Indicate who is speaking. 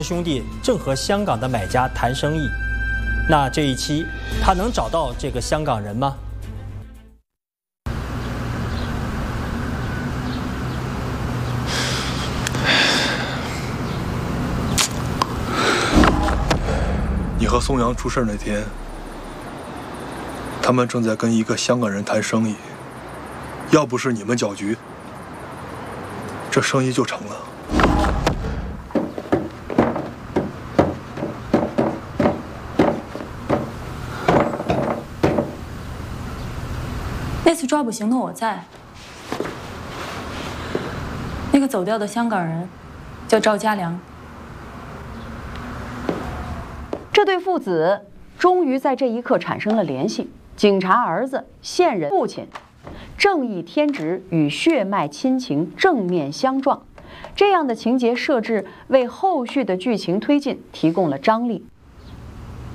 Speaker 1: 兄弟正和香港的买家谈生意，那这一期他能找到这个香港人吗？
Speaker 2: 你和宋阳出事那天，他们正在跟一个香港人谈生意，要不是你们搅局，这生意就成了。
Speaker 3: 那次抓捕行动我在，那个走掉的香港人叫赵家良。
Speaker 4: 这对父子终于在这一刻产生了联系。警察儿子、线人父亲，正义天职与血脉亲情正面相撞，这样的情节设置为后续的剧情推进提供了张力。